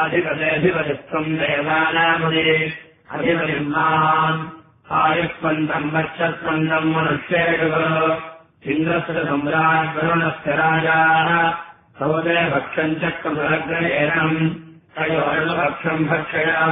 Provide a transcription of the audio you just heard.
अधिपतेऽधिपतित्वम् देवानामदे अधिपतिम् माम् आयुष्पन्दम् वक्षस्पन्दम् मनुष्येषु इन्द्रस्य सम्राट् वरुणस्य राजाः सौदे भक्षम् चक्रमग्रयणम् तयोर्भक्षम् भक्षया